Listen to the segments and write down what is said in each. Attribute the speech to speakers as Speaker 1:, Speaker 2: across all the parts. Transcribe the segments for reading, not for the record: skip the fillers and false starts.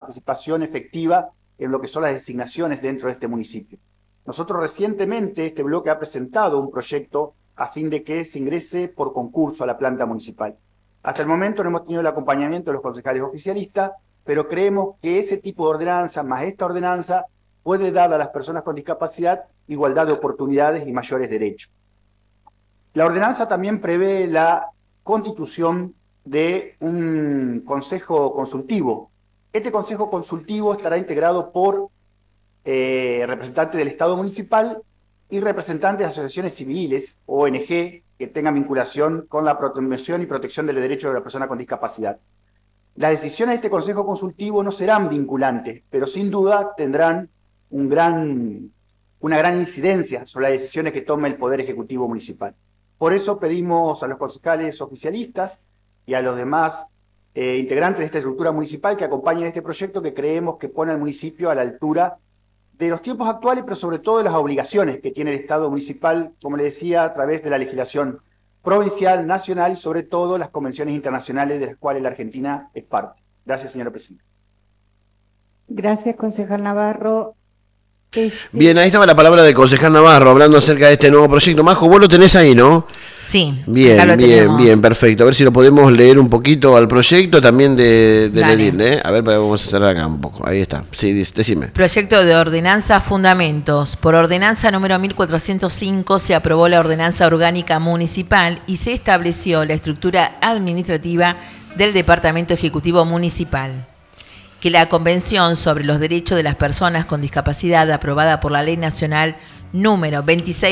Speaker 1: participación efectiva en lo que son las designaciones dentro de este municipio. Nosotros recientemente, este bloque ha presentado un proyecto a fin de que se ingrese por concurso a la planta municipal. Hasta el momento no hemos tenido el acompañamiento de los concejales oficialistas, pero creemos que ese tipo de ordenanza, más esta ordenanza, puede dar a las personas con discapacidad igualdad de oportunidades y mayores derechos. La ordenanza también prevé la constitución de un consejo consultivo. Este consejo consultivo estará integrado por representantes del Estado municipal y representantes de asociaciones civiles, ONG, que tengan vinculación con la promoción y protección de los derechos de la persona con discapacidad. Las decisiones de este consejo consultivo no serán vinculantes, pero sin duda tendrán una gran incidencia sobre las decisiones que tome el Poder Ejecutivo Municipal. Por eso pedimos a los concejales oficialistas y a los demás integrantes de esta estructura municipal que acompañen este proyecto que creemos que pone al municipio a la altura de los tiempos actuales, pero sobre todo de las obligaciones que tiene el Estado municipal, como le decía, a través de la legislación provincial, nacional y sobre todo las convenciones internacionales de las cuales la Argentina es parte. Gracias, señora presidenta.
Speaker 2: Gracias, concejal Navarro.
Speaker 3: Bien, ahí estaba la palabra del concejal Navarro hablando acerca de este nuevo proyecto. Majo, vos lo tenés ahí, ¿no?
Speaker 4: Sí.
Speaker 3: Bien, perfecto. A ver si lo podemos leer un poquito al proyecto también del edil, ¿eh? A ver, vamos a cerrar acá un poco. Ahí está. Sí, decime.
Speaker 4: Proyecto de ordenanza fundamentos. Por ordenanza número 1405 se aprobó la ordenanza orgánica municipal y se estableció la estructura administrativa del Departamento Ejecutivo Municipal. Que la Convención sobre los Derechos de las Personas con Discapacidad, aprobada por la Ley Nacional número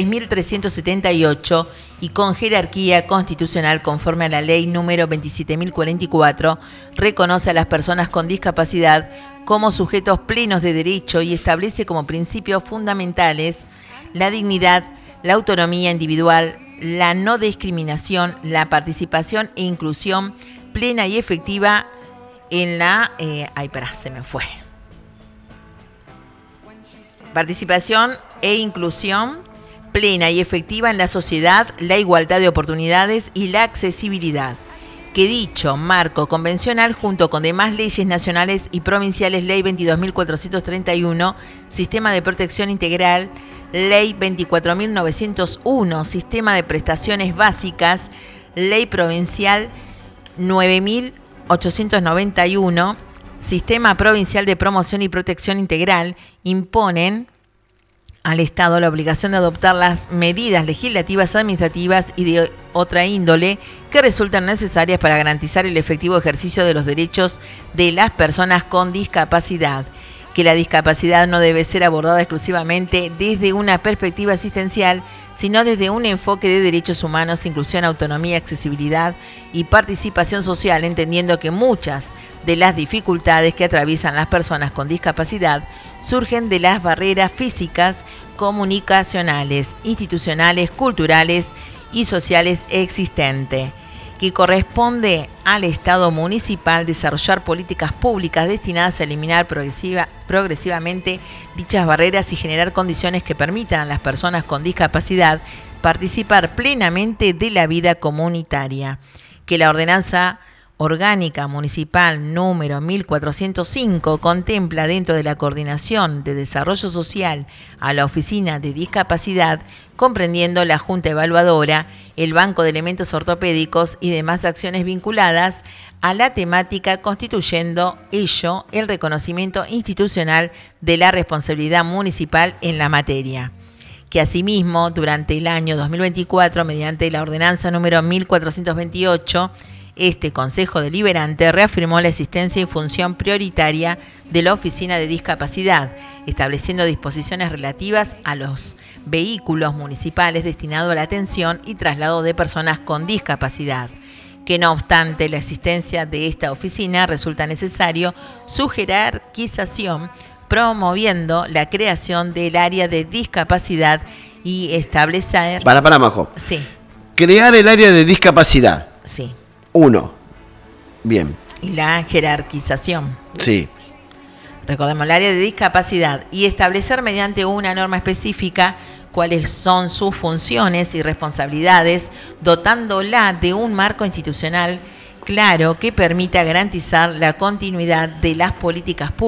Speaker 4: 26.378 y con jerarquía constitucional conforme a la Ley número 27.044, reconoce a las personas con discapacidad como sujetos plenos de derecho y establece como principios fundamentales la dignidad, la autonomía individual, la no discriminación, la participación e inclusión plena y efectiva en la... Participación e inclusión plena y efectiva en la sociedad, la igualdad de oportunidades y la accesibilidad. Que dicho marco convencional, junto con demás leyes nacionales y provinciales, Ley 22.431, Sistema de Protección Integral, Ley 24.901, Sistema de Prestaciones Básicas, Ley Provincial 9.891, Sistema Provincial de Promoción y Protección Integral, imponen al Estado la obligación de adoptar las medidas legislativas, administrativas y de otra índole que resultan necesarias para garantizar el efectivo ejercicio de los derechos de las personas con discapacidad. Que la discapacidad no debe ser abordada exclusivamente desde una perspectiva asistencial, sino desde un enfoque de derechos humanos, inclusión, autonomía, accesibilidad y participación social, entendiendo que muchas de las dificultades que atraviesan las personas con discapacidad surgen de las barreras físicas, comunicacionales, institucionales, culturales y sociales existentes. Que corresponde al Estado municipal desarrollar políticas públicas destinadas a eliminar progresivamente dichas barreras y generar condiciones que permitan a las personas con discapacidad participar plenamente de la vida comunitaria. Que la ordenanza orgánica municipal número 1405 contempla dentro de la Coordinación de Desarrollo Social a la Oficina de Discapacidad, comprendiendo la Junta Evaluadora, el Banco de Elementos Ortopédicos y demás acciones vinculadas a la temática, constituyendo ello el reconocimiento institucional de la responsabilidad municipal en la materia. Que asimismo, durante el año 2024, mediante la ordenanza número 1428, este Consejo Deliberante reafirmó la existencia y función prioritaria de la Oficina de Discapacidad, estableciendo disposiciones relativas a los vehículos municipales destinados a la atención y traslado de personas con discapacidad. Que no obstante la existencia de esta oficina, resulta necesario su jerarquización, promoviendo la creación del área de discapacidad y establecer...
Speaker 3: Para, Majo.
Speaker 4: Sí.
Speaker 3: Crear el área de discapacidad.
Speaker 4: Sí.
Speaker 3: 1. Bien.
Speaker 4: Y la jerarquización.
Speaker 3: Sí.
Speaker 4: Recordemos, el área de discapacidad y establecer mediante una norma específica cuáles son sus funciones y responsabilidades, dotándola de un marco institucional claro que permita garantizar la continuidad de las políticas públicas